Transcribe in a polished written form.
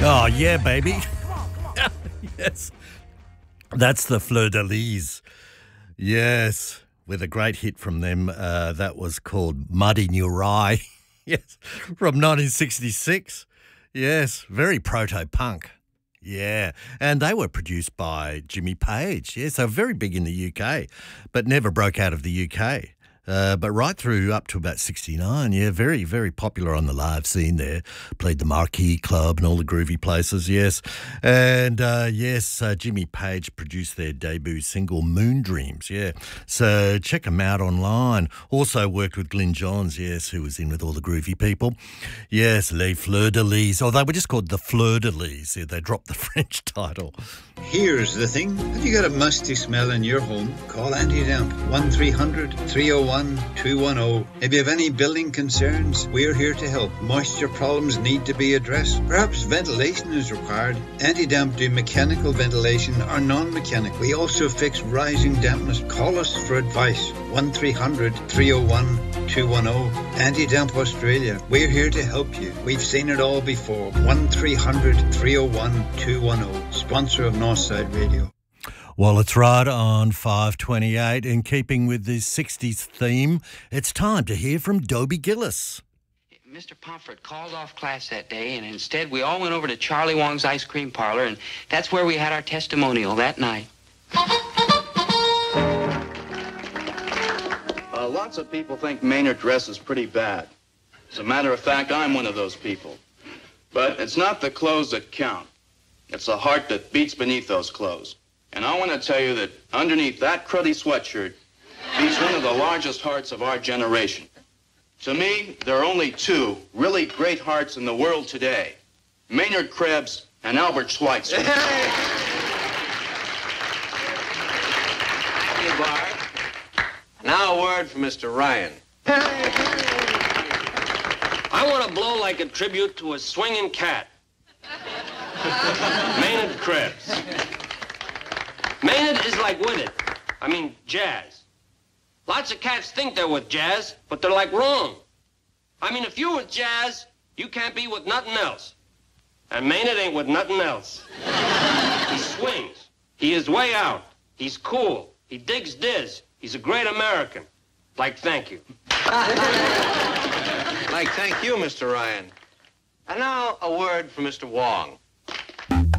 Oh, yeah, baby. Yes. That's the Fleur de Lis. Yes. With a great hit from them. That was called Mud in Your Eye. Yes. From 1966. Yes. Very proto-punk. Yeah. And they were produced by Jimmy Page. Yeah. So very big in the UK, but never broke out of the UK. But right through up to about 69, yeah, very, very popular on the live scene there. Played the Marquee Club and all the groovy places, yes. And yes, Jimmy Page produced their debut single, Moon Dreams, yeah. So check them out online. Also worked with Glyn Johns, yes, who was in with all the groovy people. Yes, Les Fleurs de Lis. Oh, they were just called the Fleur de Lis. Yeah, they dropped the French title. Here's the thing. Have you got a musty smell in your home? Call Anti-Damp 1-300-301-210. If you have any building concerns, we're here to help. Moisture problems need to be addressed. Perhaps ventilation is required. Anti-Damp do mechanical ventilation or non-mechanical. We also fix rising dampness. Call us for advice. 1-300-301-210. Anti-Damp Australia. We're here to help you. We've seen it all before. 1-300-301-210. Sponsor of Northside Radio. Well, it's right on 5:28. In keeping with this 60s theme, it's time to hear from Dobie Gillis. Mr. Pomfret called off class that day, and instead we all went over to Charlie Wong's ice cream parlor, and that's where we had our testimonial that night. Lots of people think Maynard dress is pretty bad. As a matter of fact, I'm one of those people. But it's not the clothes that count. It's the heart that beats beneath those clothes. And I want to tell you that underneath that cruddy sweatshirt beats one of the largest hearts of our generation. To me, there are only two really great hearts in the world today. Maynard Krebs and Albert Schweitzer. Hey, Bart. Now a word from Mr. Ryan. I want to blow like a tribute to a swinging cat. Maynard Krebs. Maynard is like with it. I mean, jazz. Lots of cats think they're with jazz, but they're like wrong. I mean, if you're with jazz, you can't be with nothing else. And Maynard ain't with nothing else. He swings. He is way out. He's cool. He digs diz. He's a great American. Like, thank you. Like, thank you, Mr. Ryan. And now, a word from Mr. Wong.